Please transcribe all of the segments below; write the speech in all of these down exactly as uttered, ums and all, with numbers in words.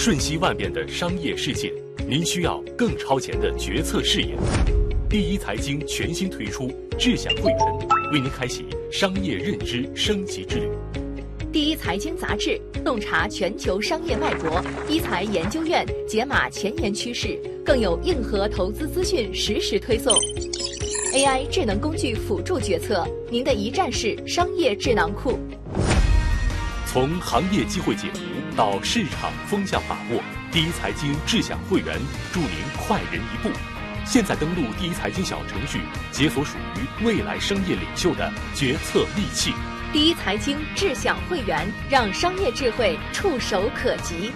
瞬息万变的商业世界，您需要更超前的决策视野。第一财经全新推出智享会员，为您开启商业认知升级之旅。 第一财经杂志洞察全球商业脉搏，一财研究院解码前沿趋势，更有硬核投资资讯实时推送。A I 智能工具辅助决策，您的一站式商业智囊库。 从行业机会解读到市场风向把握，第一财经智享会员助您快人一步。现在登录第一财经小程序，解锁属于未来商业领袖的决策利器。 第一财经智享会员，让商业智慧触手可及。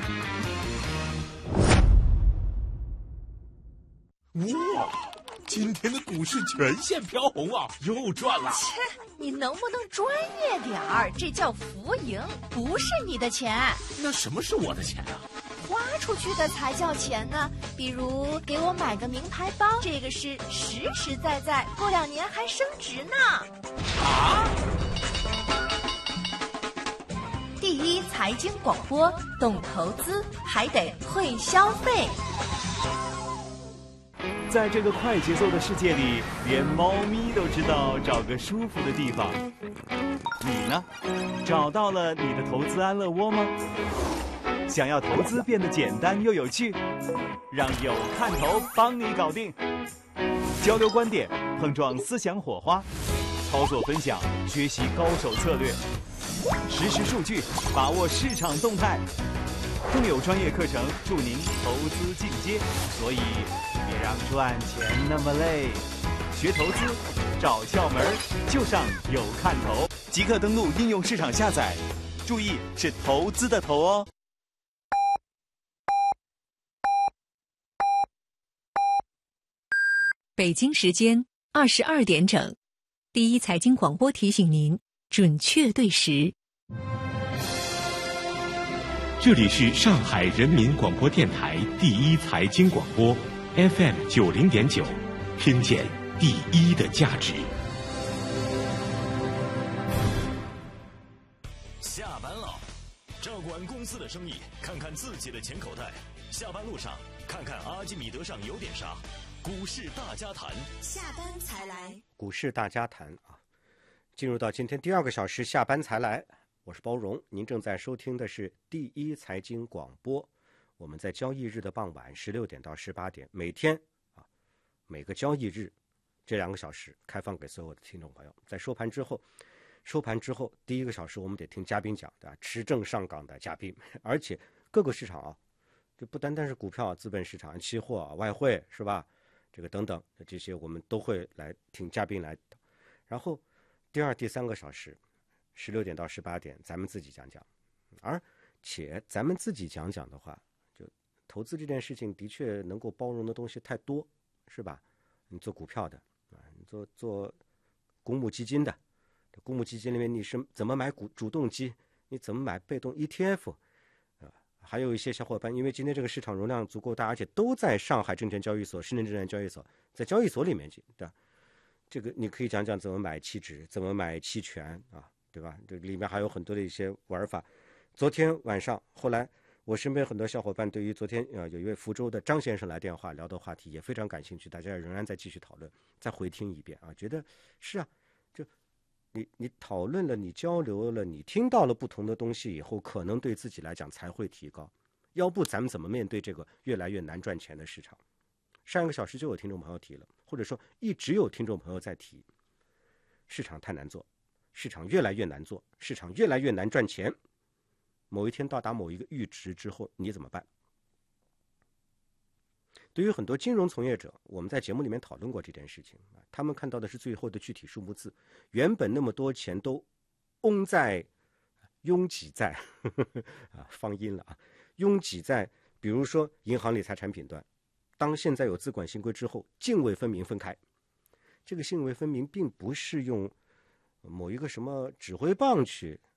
哇，今天的股市全线飘红啊，又赚了！ 切，你能不能专业点儿？这叫浮盈，不是你的钱。 那什么是我的钱啊？ 花出去的才叫钱呢。比如给我买个名牌包，这个是实实在在，过两年还升值呢。 啊！ 第一财经广播，懂投资还得会消费。 在这个快节奏的世界里，连猫咪都知道找个舒服的地方。你呢？找到了你的投资安乐窝吗？想要投资变得简单又有趣，让有看头帮你搞定。交流观点，碰撞思想火花，操作分享，学习高手策略，实时数据，把握市场动态，更有专业课程助您投资进阶。所以别让赚钱那么累，学投资找窍门就上有看头，即刻登录应用市场下载，注意是投资的投哦。 北京时间二十二点整，第一财经广播提醒您准确对时。 这里是上海人民广播电台第一财经广播 F M 九零点九，听见第一的价值。 下班了，照管公司的生意，看看自己的钱口袋。下班路上，看看阿基米德上有点啥。股市大家谈， 下班才来。 股市大家谈啊，进入到今天第二个小时，下班才来。我是包荣，您正在收听的是第一财经广播。我们在交易日的傍晚十六点到十八点，每天啊，每个交易日这两个小时开放给所有的听众朋友。在收盘之后，收盘之后第一个小时我们得听嘉宾讲的，持证上岗的嘉宾，而且各个市场啊，就不单单是股票、资本市场、期货、外汇，是吧？这个等等这些我们都会来听嘉宾来。然后第二、第三个小时，十六点到十八点，咱们自己讲讲。而且咱们自己讲讲的话，就投资这件事情的确能够包容的东西太多，是吧？你做股票的啊，你做做公募基金的，公募基金里面你是怎么买股主动基，你怎么买被动 E T F 啊？还有一些小伙伴，因为今天这个市场容量足够大，而且都在上海证券交易所、深圳证券交易所，在交易所里面去，对吧？这个你可以讲讲怎么买期指，怎么买期权啊，对吧？这里面还有很多的一些玩法。昨天晚上，后来我身边很多小伙伴对于昨天呃有一位福州的张先生来电话聊的话题也非常感兴趣，大家仍然在继续讨论，再回听一遍啊，觉得是啊，就你你讨论了，你交流了，你听到了不同的东西以后，可能对自己来讲才会提高。要不咱们怎么面对这个越来越难赚钱的市场？上一个小时就有听众朋友提了，或者说一直有听众朋友在提，市场太难做，市场越来越难做，市场越来越难赚钱。某一天到达某一个阈值之后，你怎么办？对于很多金融从业者，我们在节目里面讨论过这件事情，他们看到的是最后的具体数目字，原本那么多钱都拥在拥挤在呵呵啊放音了啊，拥挤在比如说银行理财产品端，当现在有资管新规之后，泾渭分明分开。这个泾渭分明并不是用某一个什么指挥棒去